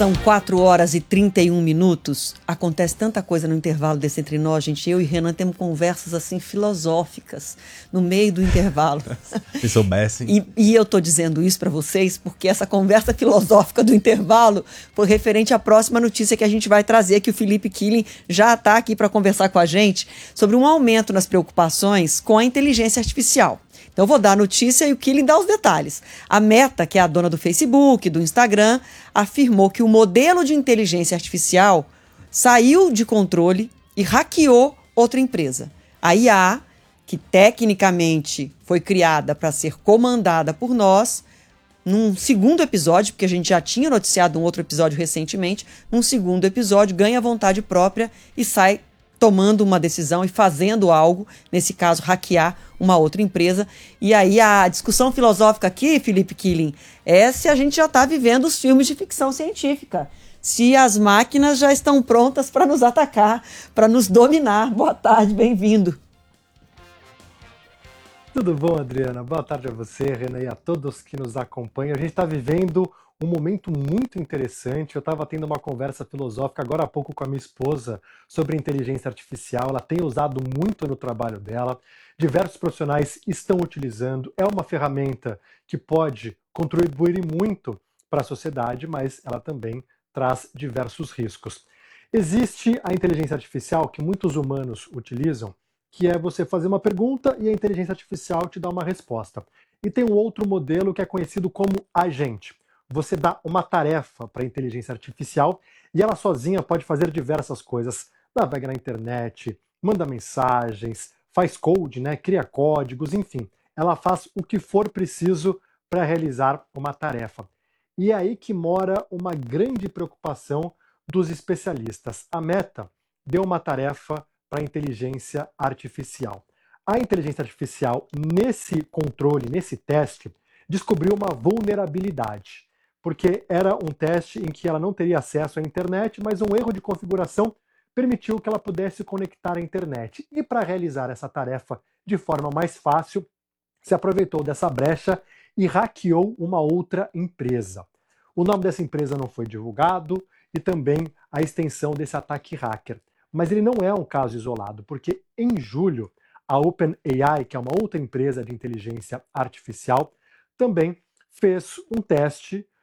São 4h31. Acontece tanta coisa no intervalo desse entre nós, gente. Eu e Renan temos conversas assim filosóficas no meio do intervalo. Se soubessem. E eu tô dizendo isso para vocês porque essa conversa filosófica do intervalo foi referente à próxima notícia que a gente vai trazer, que o Philippe Killing já está aqui para conversar com a gente sobre um aumento nas preocupações com a inteligência artificial. Então eu vou dar a notícia e o Killing dá os detalhes. A Meta, que é a dona do Facebook, do Instagram, afirmou que o modelo de inteligência artificial saiu de controle e hackeou outra empresa. A IA, que tecnicamente foi criada para ser comandada por nós, num segundo episódio, porque a gente já tinha noticiado um outro episódio recentemente, num segundo episódio ganha vontade própria e sai tomando uma decisão e fazendo algo, nesse caso, hackear uma outra empresa. E aí a discussão filosófica aqui, Philippe Killing, é se a gente já está vivendo os filmes de ficção científica, se as máquinas já estão prontas para nos atacar, para nos dominar. Boa tarde, bem-vindo. Tudo bom, Adriana? Boa tarde a você, Renan, e a todos que nos acompanham. A gente está vivendo um momento muito interessante. Eu estava tendo uma conversa filosófica agora há pouco com a minha esposa sobre inteligência artificial. Ela tem usado muito no trabalho dela. Diversos profissionais estão utilizando. É uma ferramenta que pode contribuir muito para a sociedade, mas ela também traz diversos riscos. Existe a inteligência artificial que muitos humanos utilizam, que é você fazer uma pergunta e a inteligência artificial te dá uma resposta. E tem um outro modelo que é conhecido como agente. Você dá uma tarefa para a inteligência artificial e ela sozinha pode fazer diversas coisas. Navega na internet, manda mensagens, faz code, cria códigos, enfim. Ela faz o que for preciso para realizar uma tarefa. E é aí que mora uma grande preocupação dos especialistas. A Meta deu uma tarefa para a inteligência artificial. A inteligência artificial, nesse controle, nesse teste, descobriu uma vulnerabilidade, porque era um teste em que ela não teria acesso à internet, mas um erro de configuração permitiu que ela pudesse conectar à internet. E para realizar essa tarefa de forma mais fácil, se aproveitou dessa brecha e hackeou uma outra empresa. O nome dessa empresa não foi divulgado e também a extensão desse ataque hacker. Mas ele não é um caso isolado, porque em julho, a OpenAI, que é uma outra empresa de inteligência artificial, também fez um teste